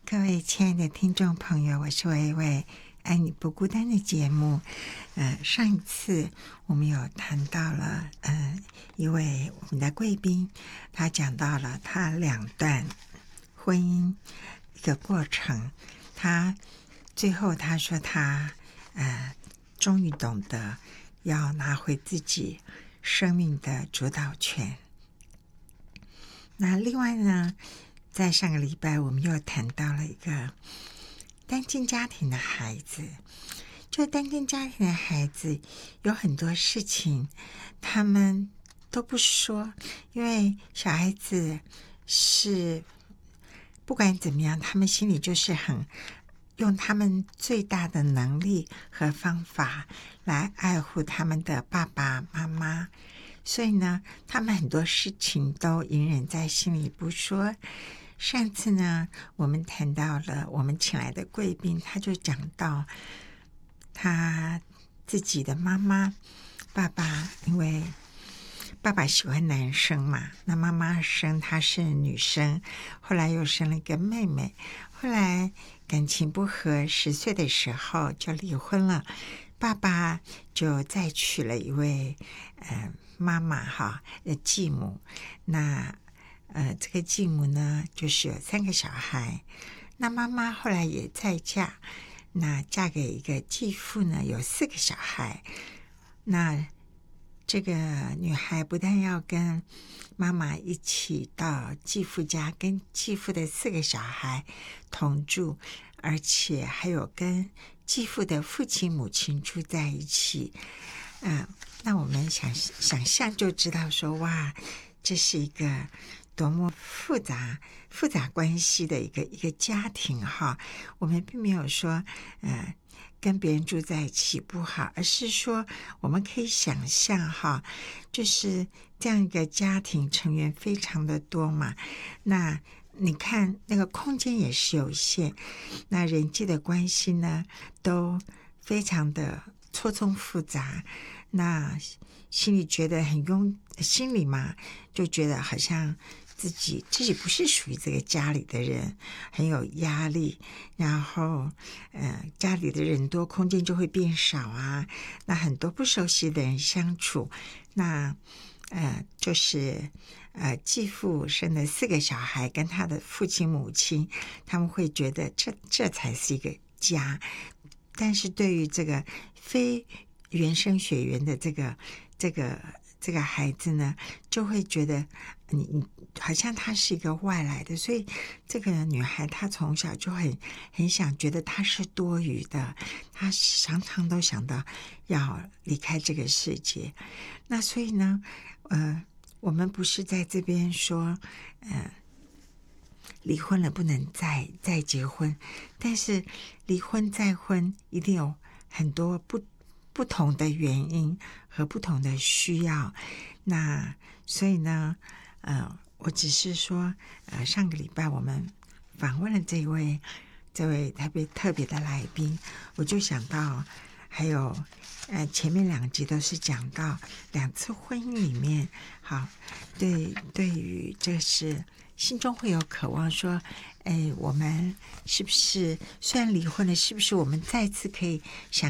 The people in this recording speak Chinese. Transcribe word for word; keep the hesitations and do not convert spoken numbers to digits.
各位亲爱的听众朋友，我是薇薇，爱你不孤单的节目。呃，上一次我们有谈到了，呃，一位我们的贵宾，他讲到了他两段婚姻一个过程，他最后他说他呃，终于懂得要拿回自己生命的主导权。那另外呢，在上个礼拜我们又谈到了一个单亲家庭的孩子，就单亲家庭的孩子有很多事情他们都不说，因为小孩子是不管怎么样，他们心里就是很用他们最大的能力和方法来爱护他们的爸爸妈妈，所以呢，他们很多事情都隐忍在心里不说。上次呢，我们谈到了我们请来的贵宾，他就讲到他自己的妈妈、爸爸，因为爸爸喜欢男生嘛，那妈妈生她是女生，后来又生了一个妹妹，后来感情不和，十岁的时候就离婚了。爸爸就再娶了一位呃妈妈哈，呃继母。那呃这个继母呢，就是有三个小孩。那妈妈后来也再嫁，那嫁给一个继父呢，有四个小孩。那这个女孩不但要跟妈妈一起到继父家，跟继父的四个小孩同住，而且还有跟继父的父亲母亲住在一起。嗯、呃，那我们想想象就知道说，哇，这是一个多么复杂复杂关系的一个一个家庭哈。我们并没有说呃跟别人住在一起不好，而是说我们可以想象哈，就是这样一个家庭成员非常的多嘛，那你看那个空间也是有限，那人际的关系呢都非常的错综复杂，那心里觉得很拥心里嘛就觉得好像自己自己不是属于这个家里的人，很有压力，然后呃家里的人多，空间就会变少啊，那很多不熟悉的人相处，那呃就是呃继父生的四个小孩跟他的父亲母亲，他们会觉得这这才是一个家，但是对于这个非原生血缘的这个这个这个孩子呢，就会觉得你你好像他是一个外来的，所以这个女孩她从小就很很想觉得她是多余的，她常常都想到要离开这个世界。那所以呢，呃，我们不是在这边说，呃，离婚了不能再再结婚，但是离婚再婚一定有很多不不同的原因和不同的需要。那所以呢，呃，我只是说，呃，上个礼拜我们访问了这位这位特别特别的来宾，我就想到还有呃前面两集都是讲到两次婚姻里面，好，对对于这是心中会有渴望说，哎，我们是不是虽然离婚了，是不是我们再次可以想